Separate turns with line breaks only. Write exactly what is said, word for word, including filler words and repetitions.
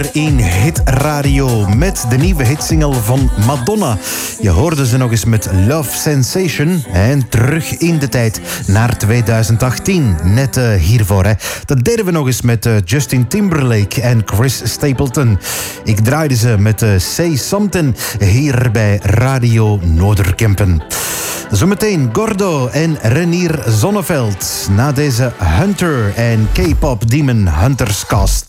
In Hit Radio met de nieuwe hitsingle van Madonna. Je hoorde ze nog eens met Love Sensation. En terug in de tijd naar tweeduizend achttien. Net uh, hiervoor. Hè. Dat deden we nog eens met uh, Justin Timberlake en Chris Stapleton. Ik draaide ze met uh, Say Something hier bij Radio Noorderkempen. Zometeen Gordo en Renier Zonneveld. Na deze Hunter en K-pop Demon Hunters cast.